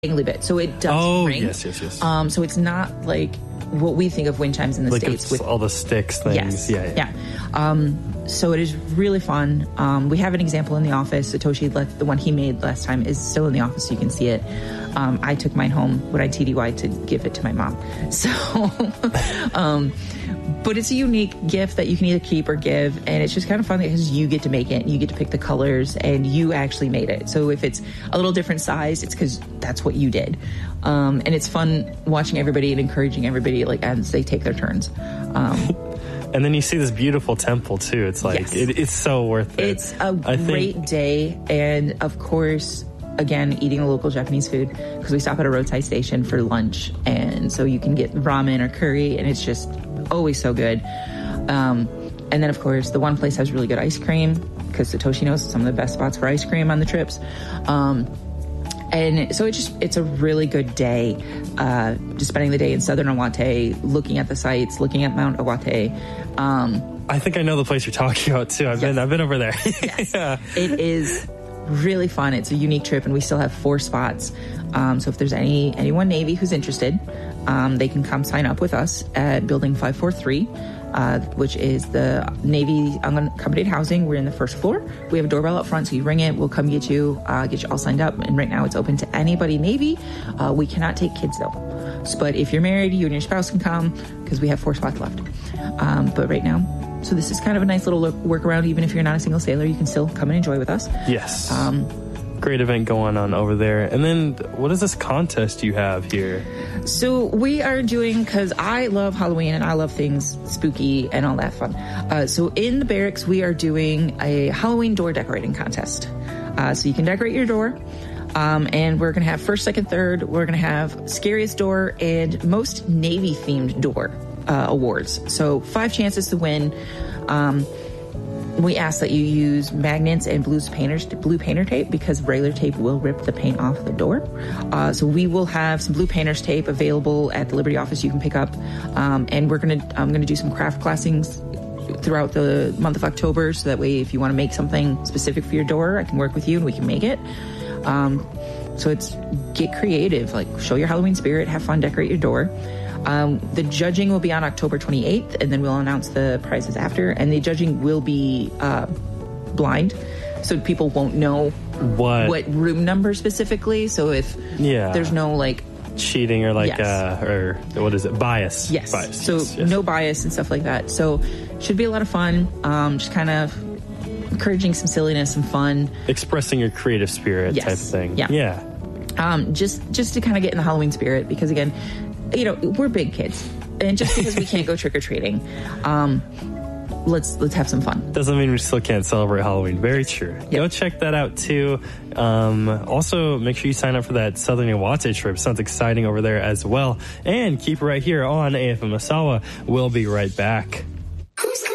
dangly bit, so it does ring. Yes. So it's not like what we think of wind chimes in the like States with all the sticks things. Yeah. So it is really fun. We have an example in the office. Satoshi, the one he made last time, is still in the office, so you can see it. I took mine home when I TDY to give it to my mom. So, but it's a unique gift that you can either keep or give, and it's just kind of fun because you get to make it, and you get to pick the colors, and you actually made it. So if it's a little different size, it's because that's what you did. And it's fun watching everybody and encouraging everybody as they take their turns. And then you see this beautiful temple too. It's like, yes. It's so worth it. It's a great day. And of course, again, eating a local Japanese food, because we stop at a roadside station for lunch. And so you can get ramen or curry, and it's just always so good. And then, of course, the one place has really good ice cream, because Satoshi knows some of the best spots for ice cream on the trips. And so it's a really good day, just spending the day in Southern Iwate, looking at the sites, looking at Mount Iwate. I think I know the place you're talking about too. I've been over there. Yes. Yeah. It is really fun. It's a unique trip, and we still have 4 spots. So if there's anyone Navy who's interested, they can come sign up with us at Building 543. Which is the Navy unaccompanied housing. We're in the first floor. We have a doorbell up front, so you ring it, we'll come get you all signed up. And right now it's open to anybody Navy. We cannot take kids though. But if you're married, you and your spouse can come, because we have 4 spots left. But right now, so this is kind of a nice little workaround. Even if you're not a single sailor, you can still come and enjoy with us. Yes. Great event going on over there. And then what is this contest you have here? So we are doing, because I love Halloween and I love things spooky and all that fun. So in the barracks, we are doing a Halloween door decorating contest. So you can decorate your door. And we're going to have first, second, third. We're going to have scariest door and most Navy themed door awards. So 5 chances to win. We ask that you use magnets and blue painter tape, because regular tape will rip the paint off the door. So we will have some blue painter's tape available at the Liberty office you can pick up. And I'm gonna do some craft classings throughout the month of October, so that way if you want to make something specific for your door, I can work with you and we can make it. So it's get creative, show your Halloween spirit, have fun, decorate your door. The judging will be on October 28th, and then we'll announce the prizes after. And the judging will be blind, so people won't know what room number specifically. So if there's no cheating or or what is it, bias? Yes. Bias. So yes. No bias and stuff like that. So should be a lot of fun. Just kind of encouraging some silliness and fun, expressing your creative spirit type of thing. Yeah. Just to kind of get in the Halloween spirit, because again, we're big kids, and just because we can't go trick-or-treating, let's have some fun. Doesn't mean we still can't celebrate Halloween. Very true. Yep. Go check that out too. Also, make sure you sign up for that Southern Iwate trip. Sounds exciting over there as well. And keep it right here on AFM Osawa. We'll be right back.